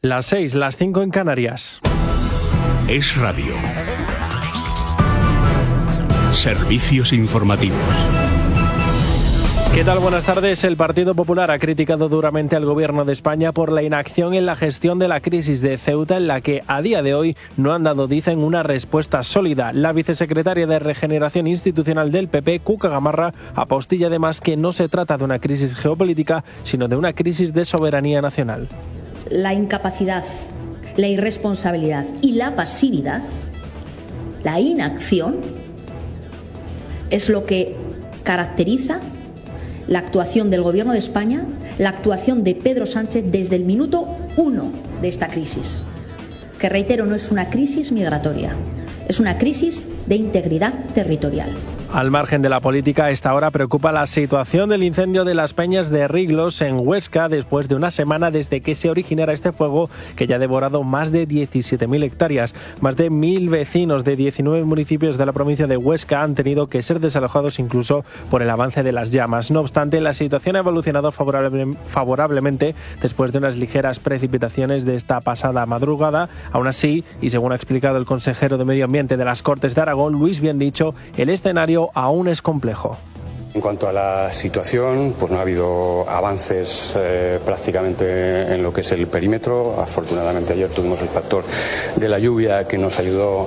Las 6, las 5 en Canarias. Es Radio. Servicios informativos. ¿Qué tal? Buenas tardes. El Partido Popular ha criticado duramente al Gobierno de España por la inacción en la gestión de la crisis de Ceuta, en la que a día de hoy no han dado, dicen, una respuesta sólida. La vicesecretaria de Regeneración Institucional del PP, Cuca Gamarra, apostilla además que no se trata de una crisis geopolítica, sino de una crisis de soberanía nacional. La incapacidad, la irresponsabilidad y la pasividad, la inacción, es lo que caracteriza la actuación del Gobierno de España, la actuación de Pedro Sánchez desde el minuto 1 de esta crisis, que, reitero, no es una crisis migratoria, es una crisis de integridad territorial. Al margen de la política, a esta hora preocupa la situación del incendio de las Peñas de Riglos en Huesca, después de una semana desde que se originara este fuego, que ya ha devorado más de 17.000 hectáreas. Más de 1.000 vecinos de 19 municipios de la provincia de Huesca han tenido que ser desalojados incluso por el avance de las llamas. No obstante, la situación ha evolucionado favorablemente después de unas ligeras precipitaciones de esta pasada madrugada. Aún así, y según ha explicado el consejero de Medio Ambiente de las Cortes de Aragón, Luis Biendicho, el escenario aún es complejo. En cuanto a la situación, pues no ha habido avances prácticamente en lo que es el perímetro. Afortunadamente ayer tuvimos el factor de la lluvia que nos ayudó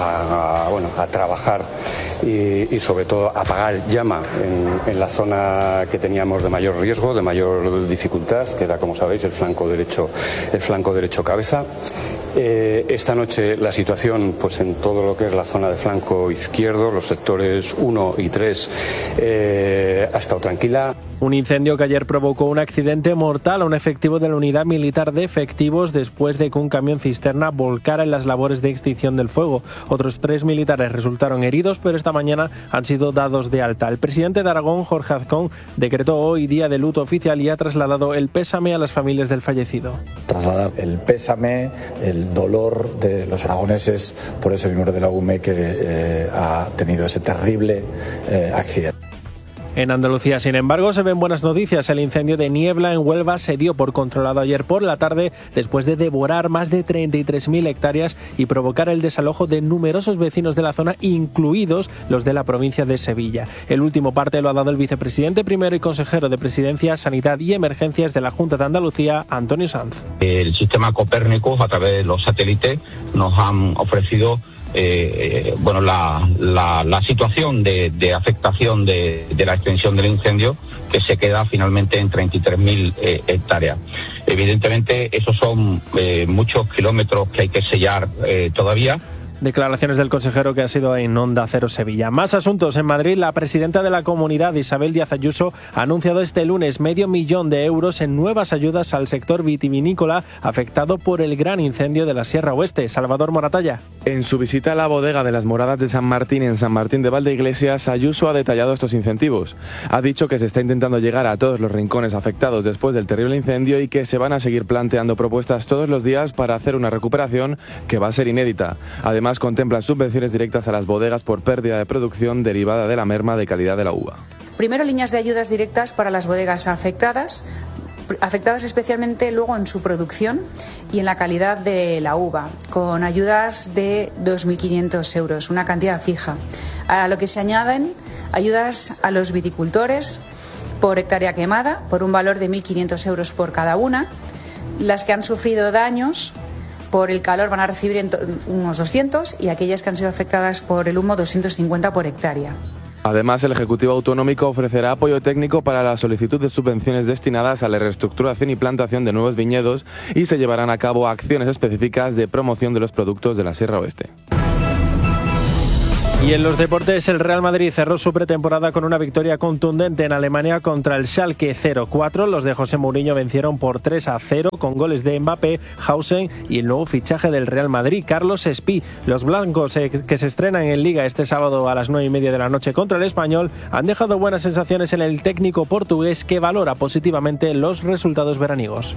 a trabajar y sobre todo a apagar llama en la zona que teníamos de mayor riesgo, de mayor dificultad, que era, como sabéis, el flanco derecho cabeza. Esta noche la situación, pues en todo lo que es la zona de flanco izquierdo, los sectores 1 y 3, ha estado tranquila. Un incendio que ayer provocó un accidente mortal a un efectivo de la Unidad Militar de Efectivos después de que un camión cisterna volcara en las labores de extinción del fuego. Otros 3 militares resultaron heridos, pero esta mañana han sido dados de alta. El presidente de Aragón, Jorge Azcón, decretó hoy día de luto oficial y ha trasladado el pésame a las familias del fallecido. Trasladar el pésame, el dolor de los aragoneses por ese miembro de la UME que ha tenido ese terrible accidente. En Andalucía, sin embargo, se ven buenas noticias. El incendio de Niebla en Huelva se dio por controlado ayer por la tarde después de devorar más de 33.000 hectáreas y provocar el desalojo de numerosos vecinos de la zona, incluidos los de la provincia de Sevilla. El último parte lo ha dado el vicepresidente primero y consejero de Presidencia, Sanidad y Emergencias de la Junta de Andalucía, Antonio Sanz. El sistema Copérnico, a través de los satélites, nos han ofrecido la situación de afectación de la extensión del incendio, que se queda finalmente en 33.000 hectáreas. Evidentemente, esos son muchos kilómetros que hay que sellar todavía. Declaraciones del consejero que ha sido en Onda Cero Sevilla. Más asuntos. En Madrid, la presidenta de la Comunidad, Isabel Díaz Ayuso, ha anunciado este lunes 500.000 euros en nuevas ayudas al sector vitivinícola afectado por el gran incendio de la Sierra Oeste. Salvador Moratalla. En su visita a la bodega de las Moradas de San Martín en San Martín de Valdeiglesias, Ayuso ha detallado estos incentivos. Ha dicho que se está intentando llegar a todos los rincones afectados después del terrible incendio y que se van a seguir planteando propuestas todos los días para hacer una recuperación que va a ser inédita. Además, contempla subvenciones directas a las bodegas por pérdida de producción derivada de la merma de calidad de la uva. Primero, líneas de ayudas directas para las bodegas afectadas especialmente luego en su producción y en la calidad de la uva, con ayudas de 2.500 euros, una cantidad fija. A lo que se añaden ayudas a los viticultores por hectárea quemada, por un valor de 1.500 euros por cada una. Las que han sufrido daños por el calor van a recibir unos 200 y aquellas que han sido afectadas por el humo 250 por hectárea. Además, el Ejecutivo Autonómico ofrecerá apoyo técnico para la solicitud de subvenciones destinadas a la reestructuración y plantación de nuevos viñedos y se llevarán a cabo acciones específicas de promoción de los productos de la Sierra Oeste. Y en los deportes, el Real Madrid cerró su pretemporada con una victoria contundente en Alemania contra el Schalke 0-4. Los de José Mourinho vencieron por 3-0 con goles de Mbappé, Hausen y el nuevo fichaje del Real Madrid, Carlos Espí. Los blancos, que se estrenan en Liga este sábado a las 9:30 de la noche contra el Español, han dejado buenas sensaciones en el técnico portugués, que valora positivamente los resultados veraniegos.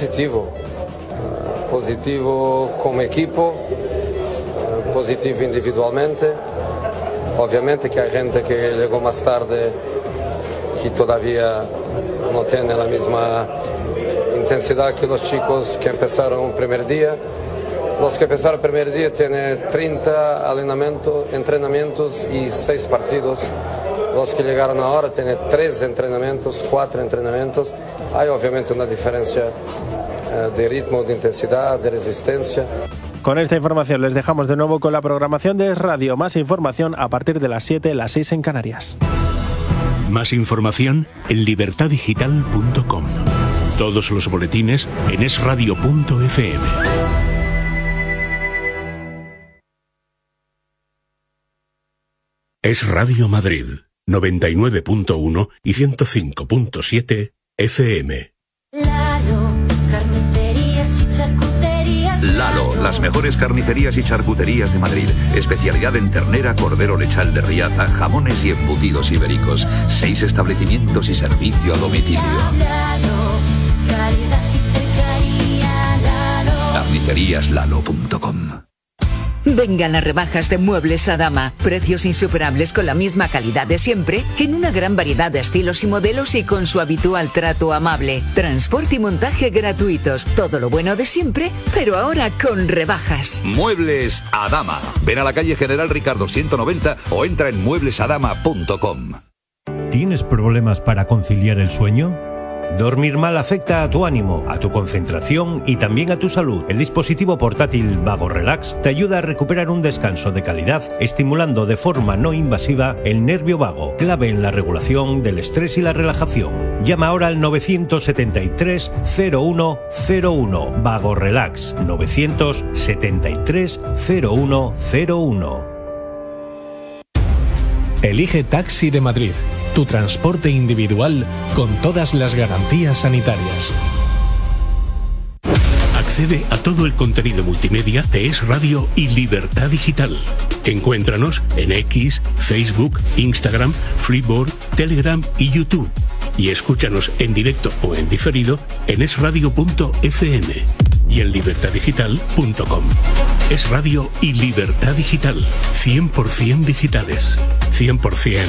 Positivo como equipo, positivo individualmente. Obviamente que hay gente que llegó más tarde que todavía no tiene la misma intensidad que los chicos que empezaron el primer día. Los que empezaron el primer día tienen 30 entrenamientos y 6 partidos. Los que llegaron ahora tienen 3 entrenamientos, 4 entrenamientos. Hay obviamente una diferencia de ritmo, de intensidad, de resistencia. Con esta información les dejamos de nuevo con la programación de Es Radio. Más información a partir de las 7, las 6 en Canarias. Más información en libertadigital.com. Todos los boletines en esradio.fm. Es Radio Madrid, 99.1 y 105.7 FM. Lalo, carnicerías y charcuterías. Lalo, las mejores carnicerías y charcuterías de Madrid. Especialidad en ternera, cordero lechal de Riaza, jamones y embutidos ibéricos. 6 establecimientos y servicio a domicilio. Lalo, calidad y cercanía. Lalo. Carniceríaslalo.com. Vengan las rebajas de Muebles Adama. Precios insuperables con la misma calidad de siempre, en una gran variedad de estilos y modelos y con su habitual trato amable. Transporte y montaje gratuitos. Todo lo bueno de siempre, pero ahora con rebajas. Muebles Adama. Ven a la calle General Ricardo 190 o entra en mueblesadama.com. ¿Tienes problemas para conciliar el sueño? Dormir mal afecta a tu ánimo, a tu concentración y también a tu salud. El dispositivo portátil Vago Relax te ayuda a recuperar un descanso de calidad, estimulando de forma no invasiva el nervio vago, clave en la regulación del estrés y la relajación. Llama ahora al 973 0101. Vago Relax 973 0101. Elige Taxi de Madrid, tu transporte individual con todas las garantías sanitarias. Accede a todo el contenido multimedia de Es Radio y Libertad Digital. Encuéntranos en X, Facebook, Instagram, Freeboard, Telegram y YouTube. Y escúchanos en directo o en diferido en esradio.fm y en libertadigital.com. Es Radio y Libertad Digital. 100% digitales. 100%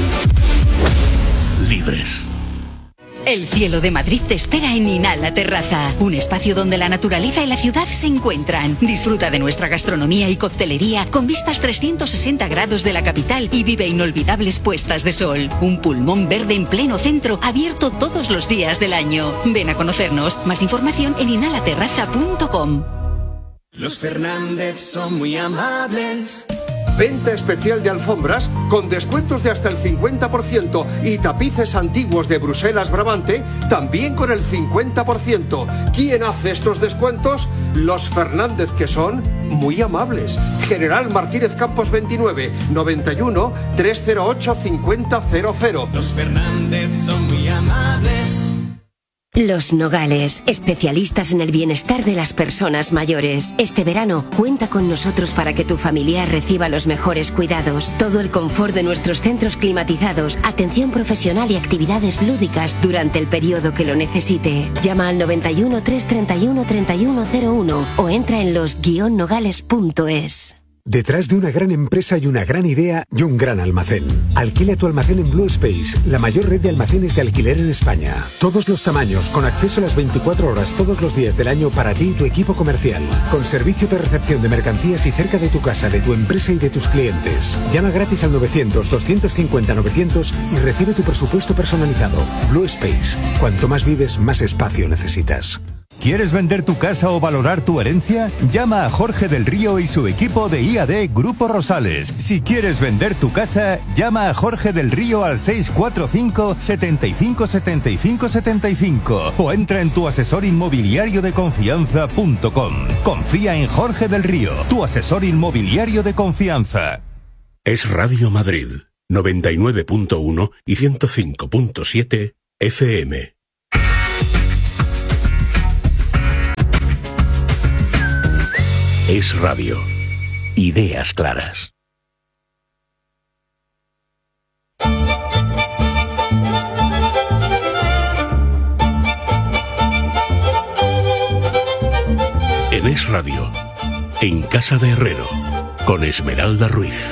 libres. El cielo de Madrid te espera en Inhala Terraza, un espacio donde la naturaleza y la ciudad se encuentran. Disfruta de nuestra gastronomía y coctelería con vistas 360 grados de la capital y vive inolvidables puestas de sol. Un pulmón verde en pleno centro, abierto todos los días del año. Ven a conocernos. Más información en inhalaterraza.com. Los Fernández son muy amables. Venta especial de alfombras con descuentos de hasta el 50% y tapices antiguos de Bruselas Brabante también con el 50%. ¿Quién hace estos descuentos? Los Fernández, que son muy amables. General Martínez Campos 29 91 308 5000. Los Fernández son muy amables. Los Nogales, especialistas en el bienestar de las personas mayores. Este verano, cuenta con nosotros para que tu familiar reciba los mejores cuidados. Todo el confort de nuestros centros climatizados, atención profesional y actividades lúdicas durante el periodo que lo necesite. Llama al 91 331 3101 o entra en los-nogales.es. Detrás de una gran empresa y una gran idea y un gran almacén. Alquila tu almacén en Blue Space, la mayor red de almacenes de alquiler en España. Todos los tamaños, con acceso a las 24 horas todos los días del año para ti y tu equipo comercial. Con servicio de recepción de mercancías y cerca de tu casa, de tu empresa y de tus clientes. Llama gratis al 900-250-900 y recibe tu presupuesto personalizado. Blue Space. Cuanto más vives, más espacio necesitas. ¿Quieres vender tu casa o valorar tu herencia? Llama a Jorge del Río y su equipo de IAD Grupo Rosales. Si quieres vender tu casa, llama a Jorge del Río al 645 75 75 75 o entra en tuasesorinmobiliariodeconfianza.com. Confía en Jorge del Río, tu asesor inmobiliario de confianza. Es Radio Madrid, 99.1 y 105.7 FM. Es Radio. Ideas claras. En Es Radio, en Casa de Herrero, con Esmeralda Ruiz.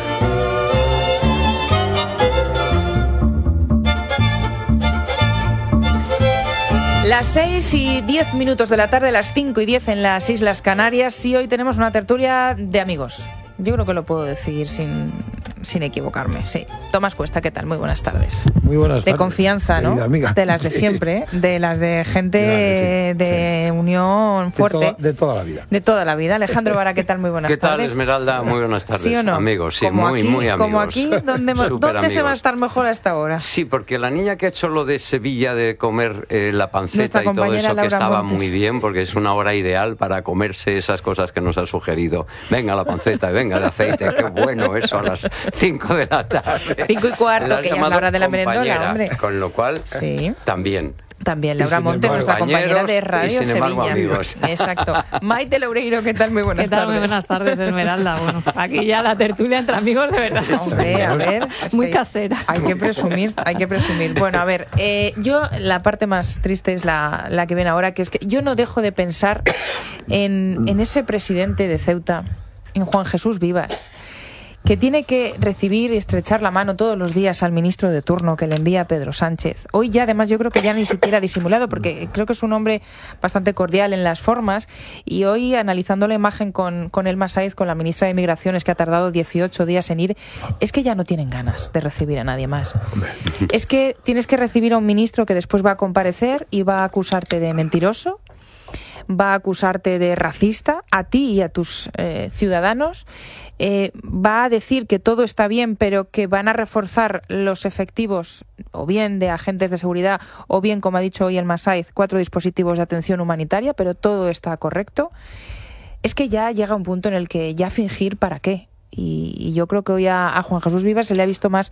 Las 6:10 de la tarde, las 5:10 en las Islas Canarias, y hoy tenemos una tertulia de amigos. Yo creo que lo puedo decir sin equivocarme. Sí. Tomás Cuesta, ¿qué tal? Muy buenas tardes. Muy buenas tardes. De confianza, ¿no? Amiga. De las de siempre, de las de gente de unión fuerte. De toda la vida. De toda la vida. Alejandro Vara, ¿qué tal? Muy buenas tardes. ¿Qué tal, Esmeralda? Muy buenas tardes. ¿Sí o no? Amigos, sí, como muy, aquí, muy amigos. Como aquí, ¿dónde se va a estar mejor a esta hora? Sí, porque la niña que ha hecho lo de Sevilla de comer la panceta Nuestra y todo compañera eso, Laura que estaba Montes. muy bien, porque es una hora ideal para comerse esas cosas que nos ha sugerido. Venga la panceta, venga el aceite, qué bueno eso a las 5 de la tarde. 5:15, que ya es la hora de la merendola, hombre. Con lo cual, sí. También, Laura Montes, nuestra compañera de Radio sin embargo, Sevilla. amigos. Exacto. Maite Loureiro, ¿qué tal? Muy buenas ¿Qué tal? tardes. Muy buenas tardes, Esmeralda. Bueno, aquí ya la tertulia entre amigos de verdad. Hombre, a ver. Muy casera. Hay que presumir. Bueno, a ver, yo la parte más triste es la que viene ahora, que es que yo no dejo de pensar en ese presidente de Ceuta, en Juan Jesús Vivas, que tiene que recibir y estrechar la mano todos los días al ministro de turno que le envía Pedro Sánchez. Hoy ya, además, yo creo que ya ni siquiera disimulado, porque creo que es un hombre bastante cordial en las formas, y hoy, analizando la imagen con Elma Saiz, con la ministra de Migraciones, que ha tardado 18 días en ir, es que ya no tienen ganas de recibir a nadie más. Es que tienes que recibir a un ministro que después va a comparecer y va a acusarte de mentiroso, va a acusarte de racista a ti y a tus ciudadanos, va a decir que todo está bien, pero que van a reforzar los efectivos, o bien de agentes de seguridad, o bien, como ha dicho hoy el Masaiz, 4 dispositivos de atención humanitaria, pero todo está correcto. Es que ya llega un punto en el que ya fingir para qué. Y yo creo que hoy a Juan Jesús Vivas se le ha visto más,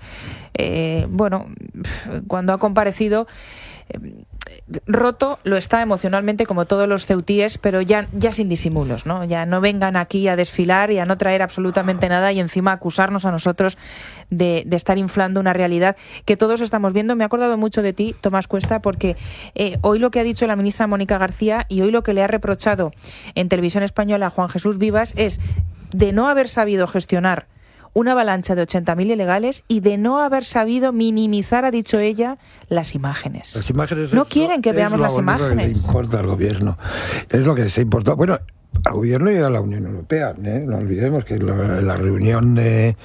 cuando ha comparecido, roto, lo está emocionalmente como todos los ceutíes, pero ya sin disimulos, ¿no? Ya no vengan aquí a desfilar y a no traer absolutamente nada y encima acusarnos a nosotros de estar inflando una realidad que todos estamos viendo. Me he acordado mucho de ti, Tomás Cuesta, porque hoy lo que ha dicho la ministra Mónica García y hoy lo que le ha reprochado en Televisión Española a Juan Jesús Vivas es de no haber sabido gestionar una avalancha de 80.000 ilegales y de no haber sabido minimizar, ha dicho ella, las imágenes. Las imágenes no quieren que veamos las imágenes. Es lo que le importa al gobierno. Es lo que les ha importado. Bueno, al gobierno y a la Unión Europea. No olvidemos que la reunión de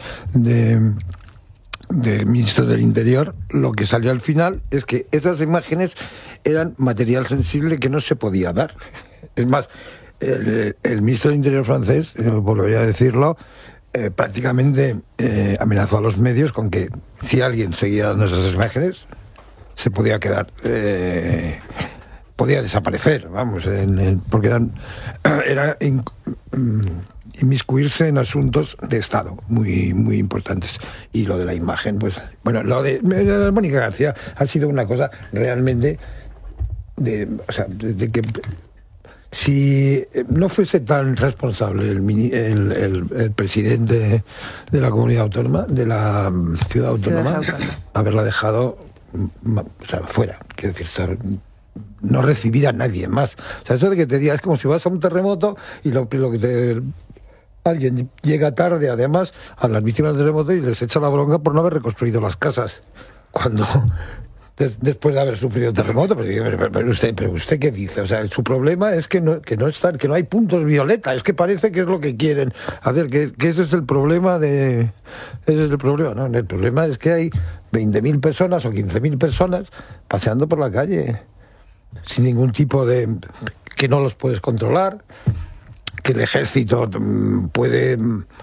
ministros del Interior, lo que salió al final es que esas imágenes eran material sensible que no se podía dar. Es más, el ministro del Interior francés, volvería a decirlo, prácticamente amenazó a los medios con que si alguien seguía dando esas imágenes se podía quedar, podía desaparecer, vamos, porque era inmiscuirse en asuntos de Estado muy muy importantes. Y lo de la imagen, pues bueno, lo de Mónica García ha sido una cosa realmente de que si no fuese tan responsable el presidente de la comunidad autónoma, de la ciudad autónoma, haberla dejado fuera, quiero decir, no recibir a nadie más. O sea, eso de que te diga, es como si vas a un terremoto y lo que alguien llega tarde, además, a las víctimas del terremoto y les echa la bronca por no haber reconstruido las casas. Cuando después de haber sufrido terremoto, pero usted ¿qué dice? O sea, su problema es que no hay puntos violeta, es que parece que es lo que quieren hacer, que ese es el problema ese es el problema, ¿no? El problema es que hay 20.000 personas o 15.000 personas paseando por la calle sin ningún tipo de, que no los puedes controlar, que el ejército puede,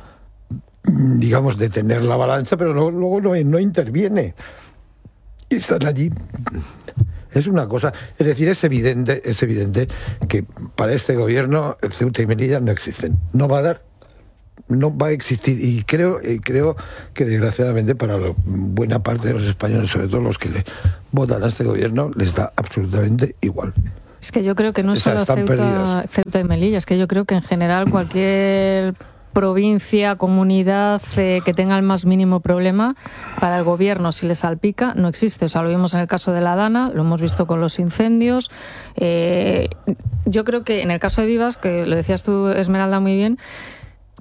digamos, detener la avalancha, pero luego no interviene. Y están allí. Es una cosa, es decir, es evidente que para este gobierno Ceuta y Melilla no existen. No va a existir, y creo que desgraciadamente para buena parte de los españoles, sobre todo los que le votan a este gobierno, les da absolutamente igual. Es que yo creo que no es solo Ceuta y Melilla, es que yo creo que en general cualquier provincia, comunidad que tenga el más mínimo problema, para el gobierno, si le salpica, no existe. O sea, lo vimos en el caso de la Dana, lo hemos visto con los incendios. Yo creo que en el caso de Vivas, que lo decías tú, Esmeralda, muy bien,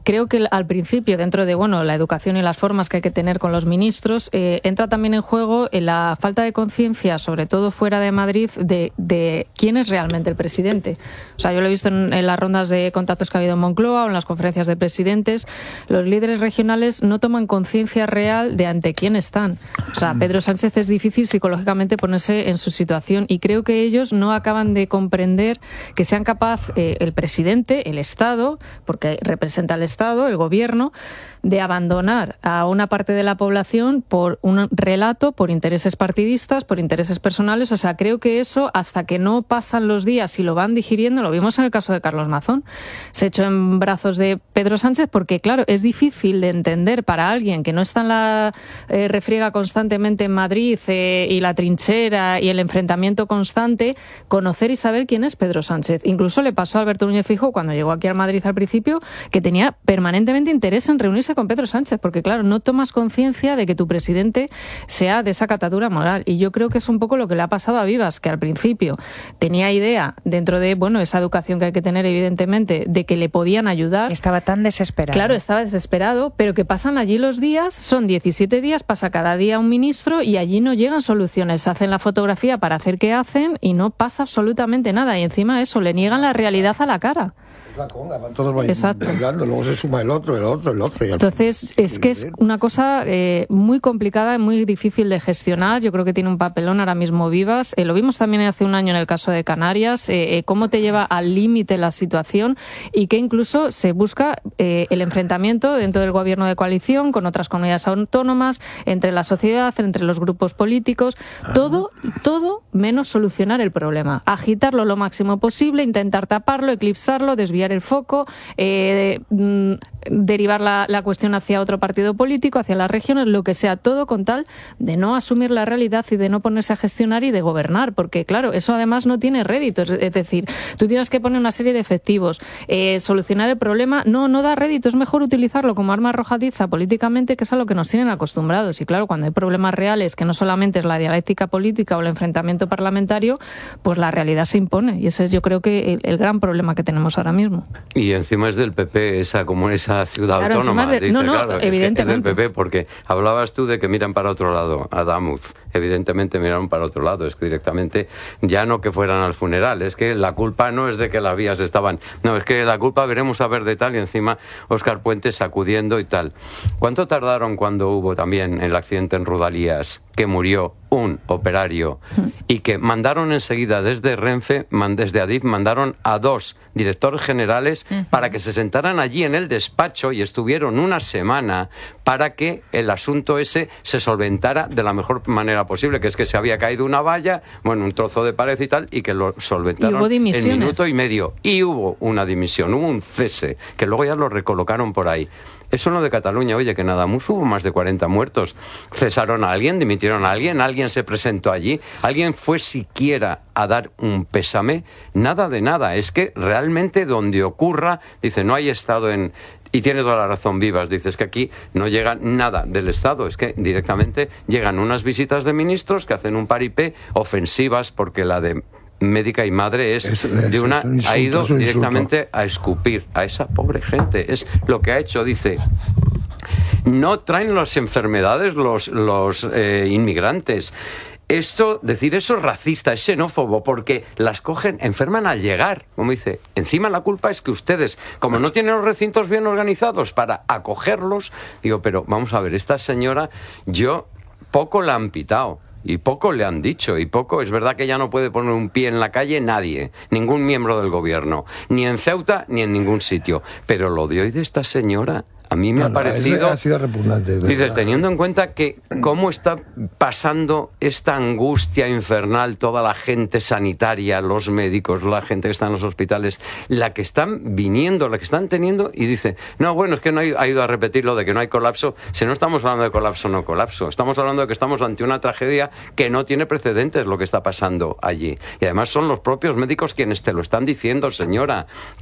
creo que al principio, dentro de la educación y las formas que hay que tener con los ministros, entra también en juego la falta de conciencia, sobre todo fuera de Madrid, de quién es realmente el presidente. O sea, yo lo he visto en las rondas de contactos que ha habido en Moncloa o en las conferencias de presidentes. Los líderes regionales no toman conciencia real de ante quién están. O sea, Pedro Sánchez es difícil psicológicamente ponerse en su situación y creo que ellos no acaban de comprender que sean capaz el presidente, el Estado, porque representa al Estado, el gobierno, de abandonar a una parte de la población por un relato, por intereses partidistas, por intereses personales. O sea, creo que eso, hasta que no pasan los días y lo van digiriendo, lo vimos en el caso de Carlos Mazón, se echó en brazos de Pedro Sánchez porque, claro, es difícil de entender para alguien que no está en la refriega constantemente en Madrid y la trinchera y el enfrentamiento constante, conocer y saber quién es Pedro Sánchez. Incluso le pasó a Alberto Núñez Feijóo cuando llegó aquí a Madrid al principio, que tenía permanentemente interés en reunirse con Pedro Sánchez, porque claro, no tomas conciencia de que tu presidente sea de esa catadura moral. Y yo creo que es un poco lo que le ha pasado a Vivas, que al principio tenía idea, dentro de esa educación que hay que tener evidentemente, de que le podían ayudar. Estaba tan desesperado. Claro, estaba desesperado, pero que pasan allí los días, son 17 días, pasa cada día un ministro y allí no llegan soluciones. Hacen la fotografía para hacer que hacen y no pasa absolutamente nada. Y encima eso, le niegan la realidad a la cara. La conga, van todos bailando, luego se suma el otro. Entonces, es que es una cosa muy complicada y muy difícil de gestionar. Yo creo que tiene un papelón ahora mismo Vivas. Lo vimos también hace un año en el caso de Canarias, cómo te lleva al límite la situación y que incluso se busca el enfrentamiento dentro del gobierno de coalición con otras comunidades autónomas, entre la sociedad, entre los grupos políticos, todo menos solucionar el problema. Agitarlo lo máximo posible, intentar taparlo, eclipsarlo, desviar el foco, derivar la cuestión hacia otro partido político, hacia las regiones, lo que sea, todo con tal de no asumir la realidad y de no ponerse a gestionar y de gobernar, porque claro, eso además no tiene réditos, es decir, tú tienes que poner una serie de efectivos, solucionar el problema, no da rédito, es mejor utilizarlo como arma arrojadiza políticamente, que es a lo que nos tienen acostumbrados. Y claro, cuando hay problemas reales, que no solamente es la dialéctica política o el enfrentamiento parlamentario, pues la realidad se impone, y ese es yo creo que el gran problema que tenemos ahora mismo. Y encima es del PP esa ciudad autónoma. Claro, evidentemente. Es del PP, porque hablabas tú de que miran para otro lado, a Damuz. Evidentemente miraron para otro lado, es que directamente ya no que fueran al funeral, es que la culpa no es de que las vías estaban, no, es que la culpa veremos a ver de tal, y encima Óscar Puente sacudiendo y tal. ¿Cuánto tardaron cuando hubo también el accidente en Rodalías, que murió un operario, y que mandaron enseguida desde Renfe, desde Adif, mandaron a 2 directores generales para que se sentaran allí en el despacho y estuvieron una semana para que el asunto ese se solventara de la mejor manera posible, que es que se había caído una valla, un trozo de pared y tal, y que lo solventaron en minuto y medio. Y hubo una dimisión, hubo un cese, que luego ya lo recolocaron por ahí. Eso en lo de Cataluña, oye, que en Adamuz hubo más de 40 muertos. Cesaron a alguien, dimitieron a alguien se presentó allí, alguien fue siquiera a dar un pésame, nada de nada. Es que realmente donde ocurra, dice, no hay Estado en... Y tiene toda la razón Vivas, dices que aquí no llega nada del Estado, es que directamente llegan unas visitas de ministros que hacen un paripé ofensivas, porque la de médica y madre ha ido directamente a escupir a esa pobre gente. Es lo que ha hecho, dice. No traen las enfermedades los inmigrantes. Decir eso es racista, es xenófobo, porque las cogen, enferman al llegar, como dice. Encima la culpa es que ustedes, como no tienen los recintos bien organizados para acogerlos, digo, pero vamos a ver, esta señora, poco la han pitado. Y poco le han dicho, y poco, es verdad que ya no puede poner un pie en la calle nadie, ningún miembro del gobierno, ni en Ceuta ni en ningún sitio. Pero lo de hoy de esta señora, a mí me ha parecido... Ha sido repugnante. Dices, teniendo en cuenta que cómo está pasando esta angustia infernal toda la gente sanitaria, los médicos, la gente que está en los hospitales, la que están viniendo, la que están teniendo, y dice, no, bueno, es que no ha ido a repetir lo de que no hay colapso. Si no estamos hablando de colapso, no colapso. Estamos hablando de que estamos ante una tragedia que no tiene precedentes lo que está pasando allí. Y además son los propios médicos quienes te lo están diciendo, señora.